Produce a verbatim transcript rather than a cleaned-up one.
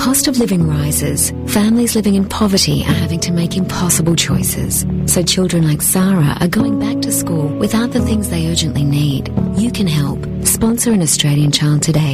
cost of living rises. Families living in poverty are having to make impossible choices. So children like Sarah are going back to school without the things they urgently need. You can help. Sponsor an Australian child today.